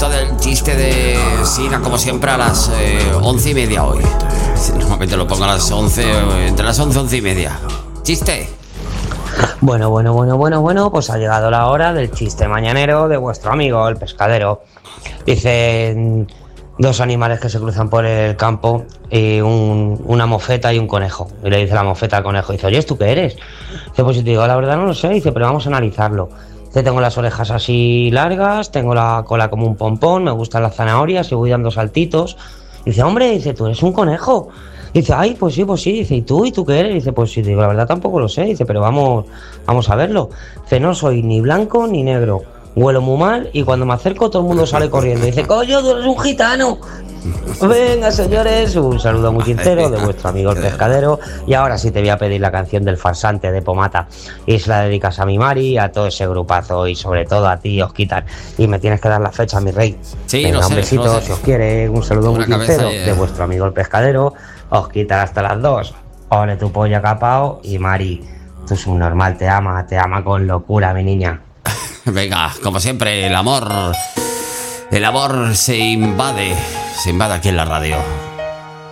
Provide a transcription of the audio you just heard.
momento del chiste de Sina, como siempre, a las 11:30 hoy. Normalmente lo pongo a las 11, entre las 11 y 11:30. ¡Chiste! Bueno, pues ha llegado la hora del chiste mañanero de vuestro amigo el pescadero. Dicen dos animales que se cruzan por el campo, y una mofeta y un conejo. Y le dice la mofeta al conejo, dice, oye, ¿tú qué eres? Dice, pues si te digo la verdad no lo sé. Dice, pero vamos a analizarlo. Dice, tengo las orejas así largas, tengo la cola como un pompón, me gustan las zanahorias y voy dando saltitos. Dice, hombre, dice, tú eres un conejo. Dice, ay, pues sí, dice, ¿y tú qué eres? Dice, pues sí, digo, la verdad tampoco lo sé. Dice, pero vamos a verlo. Dice, no soy ni blanco ni negro, huelo muy mal y cuando me acerco todo el mundo sale corriendo. Dice, coño, tú eres un gitano. Venga, señores, un saludo muy sincero de vuestro amigo el pescadero. Y ahora sí te voy a pedir la canción del farsante de Pomata. Y se la dedicas a mi Mari, a todo ese grupazo y sobre todo a ti, Osquitar. Y me tienes que dar la fecha, mi rey. Sí, venga, no sé, un besito, no sé. si os quiere. Un saludo muy sincero de vuestro amigo el pescadero. Osquitar hasta las 2. Ole tu polla capao. Y Mari, tu subnormal te ama con locura, mi niña. Venga, como siempre, el amor se invade aquí en la radio.